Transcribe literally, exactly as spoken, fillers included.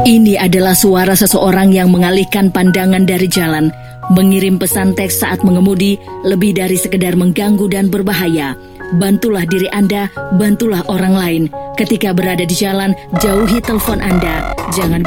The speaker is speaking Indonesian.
Ini adalah suara seseorang yang mengalihkan pandangan dari jalan. Mengirim pesan teks saat mengemudi lebih dari sekedar mengganggu dan berbahaya. Bantulah diri Anda, bantulah orang lain. Ketika berada di jalan, jauhi telepon Anda. Jangan